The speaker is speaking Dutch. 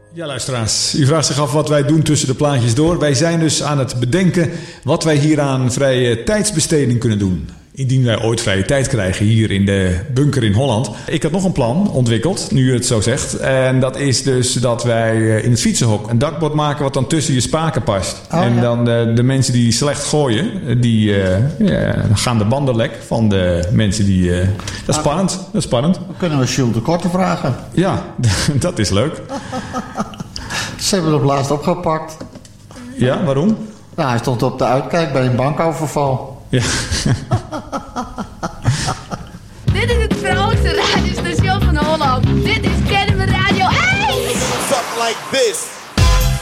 Ja, luisteraars, u vraagt zich af wat wij doen tussen de plaatjes door. Wij zijn dus aan het bedenken wat wij hier aan vrije tijdsbesteding kunnen doen. Indien wij ooit vrije tijd krijgen hier in de bunker in Holland. Ik had nog een plan ontwikkeld, nu u het zo zegt. En dat is dus dat wij in het fietsenhok een dakbord maken wat dan tussen je spaken past. Oh, en dan de mensen die slecht gooien, die gaan de banden lek van de mensen die... Dat is spannend. Dan kunnen we Jules de Korte vragen. Ja, dat is leuk. Ze hebben het op laatst opgepakt. Ja, waarom? Nou, hij stond op de uitkijk bij een bankoverval. Ja. Dit is het grootste radiostation van Holland. Dit is Kennen we Radio 1! Something like this.